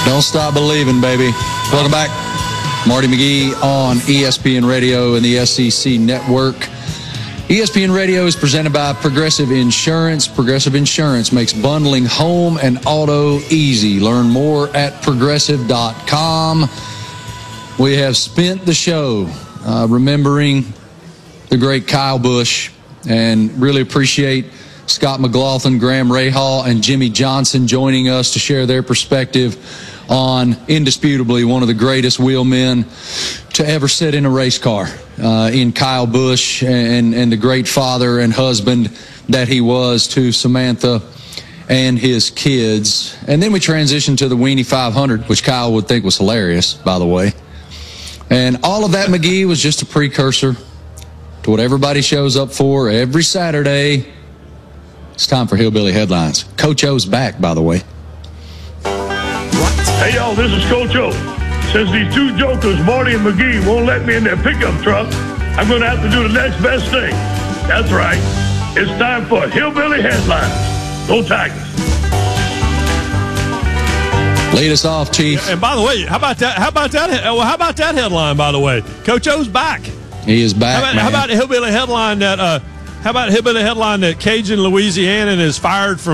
Don't stop believing, baby. Welcome back. Marty McGee on ESPN Radio and the SEC Network. ESPN Radio is presented by Progressive Insurance. Progressive Insurance makes bundling home and auto easy. Learn more at progressive.com. We have spent the show remembering the great Kyle Busch, and really appreciate Scott McLaughlin, Graham Rahal, and Jimmy Johnson joining us to share their perspective on indisputably one of the greatest wheelmen to ever sit in a race car, in Kyle Busch, and the great father and husband that he was to Samantha and his kids. And then we transitioned to the Weenie 500, which Kyle would think was hilarious, by the way. And all of that, McGee, was just a precursor to what everybody shows up for every Saturday. It's time for Hillbilly Headlines. Coach O's back, by the way. Hey, y'all, this is Coach O. Since these two jokers, Marty and McGee, won't let me in their pickup truck, I'm going to have to do the next best thing. That's right. It's time for Hillbilly Headlines. Go Tigers. Lead us off, Chief. And by the way, how about that headline, by the way? Coach O's back. He is back, How about a Hillbilly headline that Cajun Louisiana is fired from